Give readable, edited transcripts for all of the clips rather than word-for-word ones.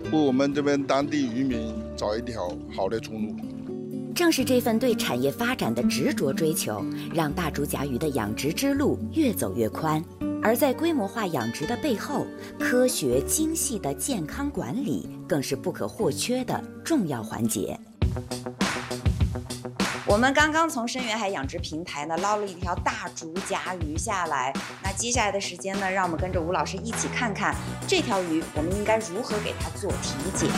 为我们这边当地渔民找一条好的出路。 正是这份对产业发展的执着追求，让大竹荚鱼的养殖之路越走越宽。而在规模化养殖的背后，科学精细的健康管理更是不可或缺的重要环节。我们刚刚从深源海养殖平台呢捞了一条大竹荚鱼下来，那接下来的时间呢，让我们跟着吴老师一起看看这条鱼我们应该如何给它做体检。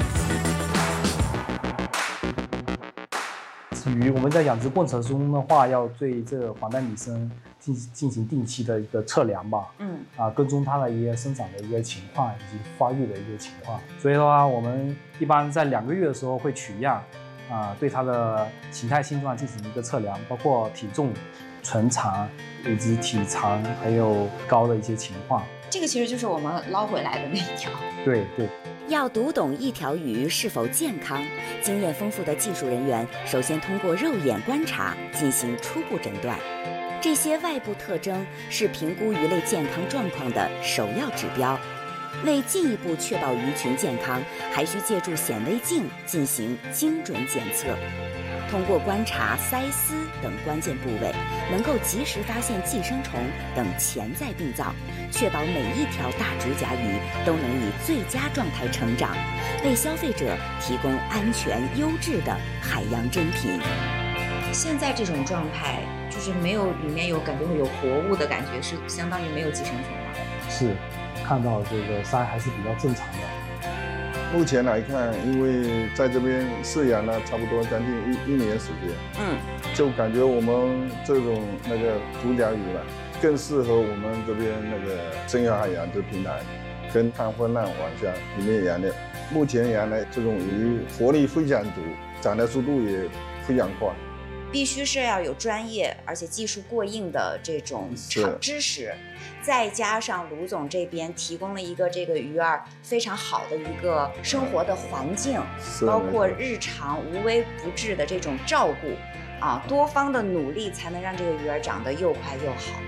鱼我们在养殖过程中的话，要对这个黄疸米生进行定期的一个测量吧，跟踪它的一个生长的一个情况以及发育的一个情况。所以的话，我们一般在2个月的时候会取样，对它的形态性状进行一个测量，包括体重、唇长以及体长还有高的一些情况。 这个其实就是我们捞回来的那一条。 对。要读懂一条鱼是否健康，经验丰富的技术人员首先通过肉眼观察进行初步诊断。这些外部特征是评估鱼类健康状况的首要指标。为进一步确保鱼群健康，还需借助显微镜进行精准检测。通过观察鳃丝等关键部位，能够及时发现寄生虫等潜在病灶，确保每一条大竹荚鱼都能以最佳状态成长，为消费者提供安全优质的海洋珍品。现在这种状态就是没有里面有感觉有活物的感觉，是相当于没有寄生虫吗？ 是，看到这个鳃还是比较正常的。 目前来看，因为在这边饲养了差不多将近一年时间，就感觉我们这种竹荚鱼了，更适合我们这边深源海养殖平台跟看风浪网箱里面养的。目前养的这种鱼活力非常足，长的速度也非常快。 必须是要有专业而且技术过硬的这种知识，再加上卢总这边提供了一个这个鱼儿非常好的一个生活的环境，包括日常无微不至的这种照顾多方的努力才能让这个鱼儿长得又快又好。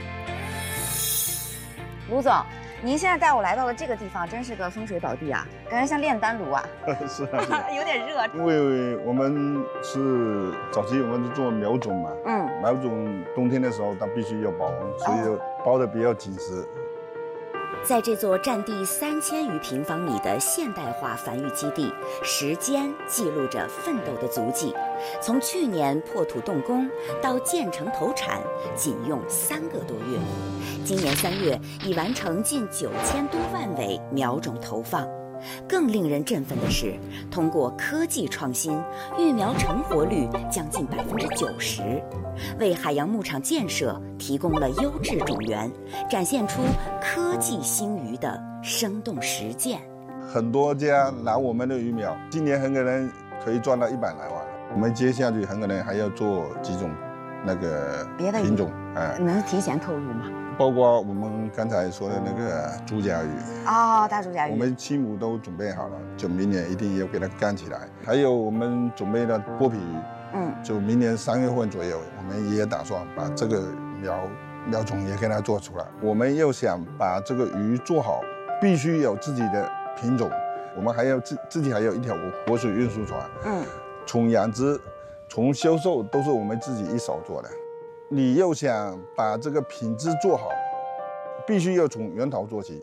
卢总，您现在带我来到了这个地方，真是个风水宝地啊，感觉像炼丹炉啊。 是有点热。 因为我们是早期我们是做苗种嘛，苗种冬天的时候它必须要保温，所以包的比较紧实。 在这座占地3000余平方米的现代化繁育基地，时间记录着奋斗的足迹。从去年破土动工到建成投产，仅用3个多月。今年3月已完成近9000多万尾苗种投放。更令人振奋的是，通过科技创新，育苗成活率将近90%，为海洋牧场建设提供了优质种源，展现出科技新鱼的生动实践。 很多家拿我们的鱼苗，今年很可能可以赚到100来万。我们接下去很可能还要做几种别的品种， 能提前透露吗？ 包括我们刚才说的竹荚鱼大竹荚鱼， 我们7亩都准备好了，就明年一定要给它干起来。还有我们准备的剥皮鱼，就明年3月份左右，我们也打算把这个苗种也给它做出来。我们又想把这个鱼做好，必须有自己的品种，我们还要自己还有一条活水运输船，从养殖、从销售都是我们自己一手做的。你又想把这个品质做好，必须要从源头做起。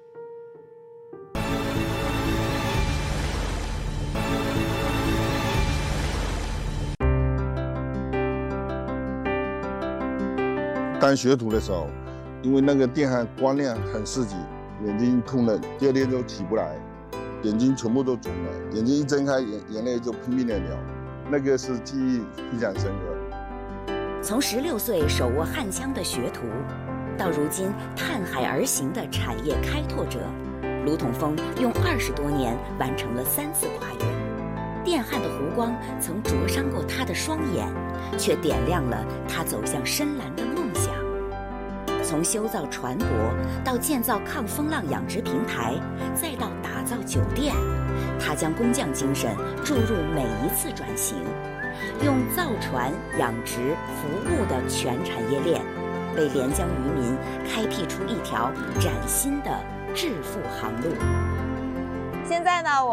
当学徒的时候，因为电焊光亮很刺激，眼睛痛了，第2天就起不来，眼睛全部都肿了，眼睛一睁开，眼泪就拼命的流，那个是记忆非常深刻。 从16岁手握焊枪的学徒，到如今探海而行的产业开拓者，卢统峰用20多年完成了3次跨越。电焊的弧光曾灼伤过他的双眼，却点亮了他走向深蓝的梦想。从修造船舶到建造抗风浪养殖平台，再到打造酒店，他将工匠精神注入每一次转型，用造船、养殖、服务的全产业链，为连江渔民开辟出一条崭新的致富航路。现在呢，